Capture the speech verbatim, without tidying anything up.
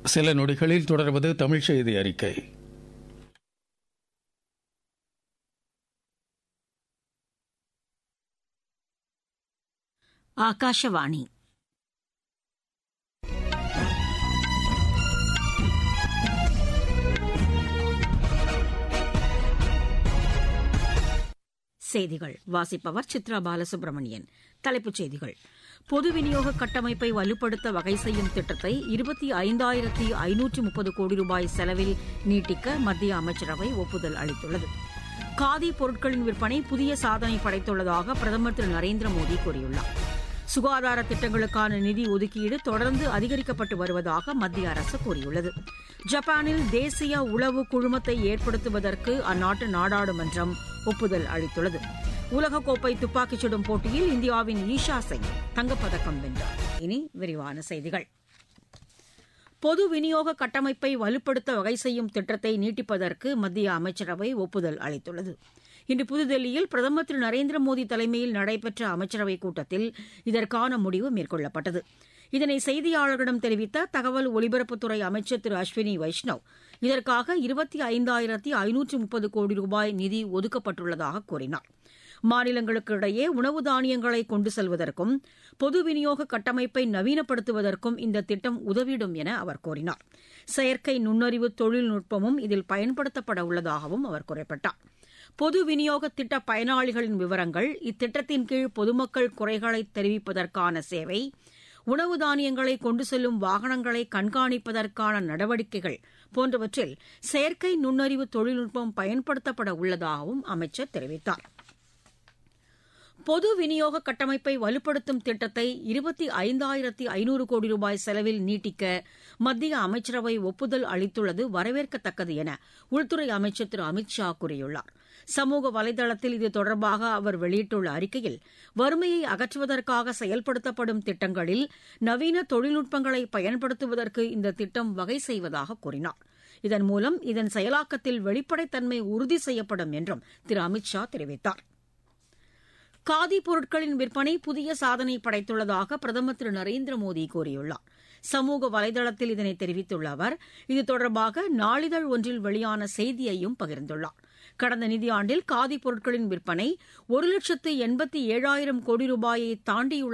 சில நொடிகளில் தொடர்வது தமிழ் செய்தி அறிக்கை. ஆகாஷவாணி. செய்திகள் வாசிப்பவர் சித்ரா பாலசுப்ரமணியன். தலைப்புச் செய்திகள்: பொது விநியோக கட்டமைப்பை வலுப்படுத்த வகை செய்யும் திட்டத்தை இருபத்தி ஐந்தாயிரத்தி ஐநூற்று முப்பது கோடி ரூபாய் செலவில் நீட்டிக்க மத்திய அமைச்சரவை ஒப்புதல் அளித்துள்ளது. காதி பொருட்களின் விற்பனை புதிய சாதனை படைத்துள்ளதாக பிரதமர் திரு நரேந்திர மோடி கூறியுள்ளார். சுகாதார திட்டங்களுக்கான நிதி ஒதுக்கீடு தொடர்ந்து அதிகரிக்கப்பட்டு வருவதாக மத்திய அரசு கூறியுள்ளது. ஜப்பானில் தேசிய உளவு குழுமத்தை ஏற்படுத்துவதற்கு அந்நாட்டு நாடாளுமன்றம் ஒப்புதல் அளித்துள்ளது. உலகக்கோப்பை துப்பாக்கிச் சுடும் போட்டியில் இந்தியாவின் ஈஷா சிங் தங்கப்பதக்கம் வென்றார். இனி விரிவான செய்திகள். பொது விநியோக கட்டமைப்பை வலுப்படுத்த வகை செய்யும் திட்டத்தை நீட்டிப்பதற்கு மத்திய அமைச்சரவை ஒப்புதல் அளித்துள்ளது. இன்று புதுதில்லியில் பிரதமர் திரு நரேந்திர மோடி தலைமையில் நடைபெற்ற அமைச்சரவைக் கூட்டத்தில் இதற்கான முடிவு மேற்கொள்ளப்பட்டது. இதனை செய்தியாளர்களிடம் தெரிவித்த தகவல் ஒலிபரப்புத்துறை அமைச்சர் திரு அஸ்வினி வைஷ்ணவ், இதற்காக இருபத்தி ஐந்தாயிரத்தி ஐநூற்று முப்பது கோடி ரூபாய் நிதி ஒதுக்கப்பட்டுள்ளதாக கூறினார். மாநிலங்களுக்கு இடையே உணவு தானியங்களை கொண்டு செல்வதற்கும் பொது விநியோக கட்டமைப்பை நவீனப்படுத்துவதற்கும் இந்த திட்டம் உதவிடும் என அவர் கூறினார். செயற்கை நுண்ணறிவு தொழில்நுட்பமும் இதில் பயன்படுத்தப்பட உள்ளதாகவும் அவர் குறிப்பிட்டார். பொது விநியோக திட்ட பயனாளிகளின் விவரங்கள், இத்திட்டத்தின் கீழ் பொதுமக்கள் குறைகளை தெரிவிப்பதற்கான சேவை, உணவு தானியங்களை கொண்டு செல்லும் வாகனங்களை கண்காணிப்பதற்கான நடவடிக்கைகள் போன்றவற்றில் செயற்கை நுண்ணறிவு தொழில்நுட்பம் பயன்படுத்தப்பட உள்ளதாகவும் அமைச்சர் தெரிவித்தார். பொது விநியோக கட்டமைப்பை வலுப்படுத்தும் திட்டத்தை இருபத்தி ஐந்தாயிரத்தி ஐநூறு கோடி ரூபாய் செலவில் நீட்டிக்க மத்திய அமைச்சரவை ஒப்புதல் அளித்துள்ளது வரவேற்கத்தக்கது என உள்துறை அமைச்சர் திரு அமித் ஷா கூறியுள்ளார். சமூக வலைதளத்தில் இது தொடர்பாக அவர் வெளியிட்டுள்ள அறிக்கையில், வறுமையை அகற்றுவதற்காக செயல்படுத்தப்படும் திட்டங்களில் நவீன தொழில்நுட்பங்களை பயன்படுத்துவதற்கு இந்த திட்டம் வகை செய்வதாக கூறினார். இதன் மூலம் இதன் செயலாக்கத்தில் வெளிப்படைத்தன்மை உறுதி செய்யப்படும் என்றும் திரு அமித் ஷா தெரிவித்தார். காதி பொருட்களின் விற்பனை புதிய சாதனை படைத்துள்ளதாக பிரதமர் திரு நரேந்திர மோடி கூறியுள்ளார். சமூக வலைதளத்தில் இதனை தெரிவித்துள்ள அவர், இது தொடர்பாக நாளிதழ் ஒன்றில் வெளியான செய்தியையும் பகிர்ந்துள்ளார். கடந்த நிதியாண்டில் காதி பொருட்களின் விற்பனை ஒரு லட்சத்து எண்பத்தி ஏழாயிரம் கோடி ரூபாயை தாண்டியுள்ள